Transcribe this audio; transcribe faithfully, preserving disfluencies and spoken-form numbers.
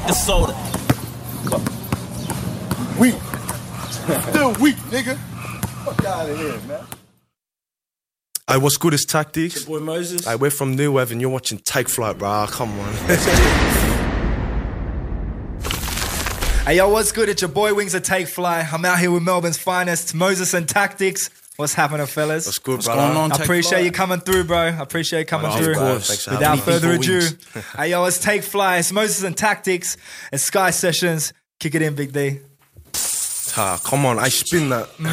vodka soda. Weak. Still weak, nigga. Fuck out of here, man. Hey, what's good? It's Tactics. Boy Moses. Hey, we're from New Evan. You're watching Take Flight, bro. Come on. Hey, yo, what's good? It's your boy Wings of Take Flight. I'm out here with Melbourne's finest, Moses and Tactics. What's happening, fellas? What's good, What's brother? going on? I Take appreciate Flight. you coming through, bro. I appreciate you coming Of through. course. Thanks for having Without me. further Anything ado, for Wings. hey, yo, it's Take Flight. It's Moses and Tactics. It's Sky Sessions. Kick it in, Big D. Ah, come on. I spin that.